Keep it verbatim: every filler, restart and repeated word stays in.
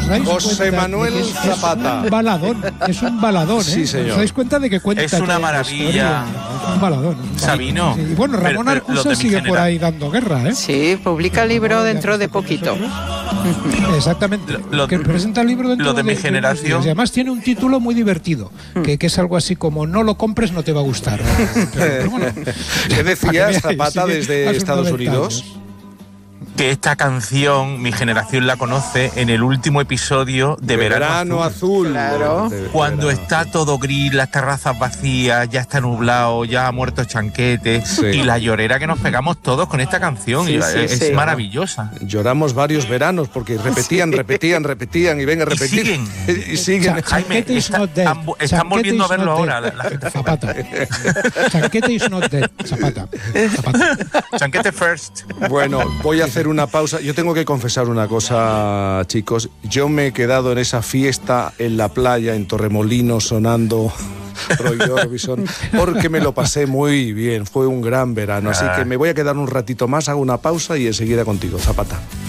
dais José cuenta Manuel de que es, Zapata. Es un baladón, es un baladón, ¿eh? Sí, señor. ¿Os dais cuenta de que cuenta? Es una toda la maravilla. historia? Es un baladón. Es un Sabino. baladón. Sí. Y bueno, Ramón Pero- pero los Arcusa de mi sigue genera- por ahí dando guerra, ¿eh? Sí, publica el libro dentro de poquito. Exactamente. Lo- lo- que presenta el libro dentro lo de mi unos generación- días. Y además tiene un título muy divertido, que, que es algo así como no lo compres, no te va a gustar. Pero, pero bueno, ¿Qué para que decías, veáis, Zapata, sigue desde a sus Estados noventa Unidos? años. Que esta canción, mi generación la conoce en el último episodio de Verano, Verano Azul. Azul. Claro. De- de- Cuando verano está todo gris, las terrazas vacías, ya está nublado, ya ha muerto Chanquete, Sí. y la llorera que nos pegamos todos con esta canción, Sí, y sí, es sí. maravillosa. Lloramos varios veranos porque repetían, repetían, repetían y venga a Y repetir. siguen. Y siguen. Cha- Jaime, Chanquete is está- not dead. están- están Chanquete volviendo a is verlo not ahora, dead. la gente. Zapata. Chanquete is not dead. Zapata. Zapata. Chanquete first. Bueno, voy a hacer una pausa. Yo tengo que confesar una cosa, chicos. Yo me he quedado en esa fiesta en la playa, en Torremolinos, sonando Roy Orbison, porque me lo pasé muy bien. Fue un gran verano. Así que me voy a quedar un ratito más, hago una pausa y enseguida contigo, Zapata.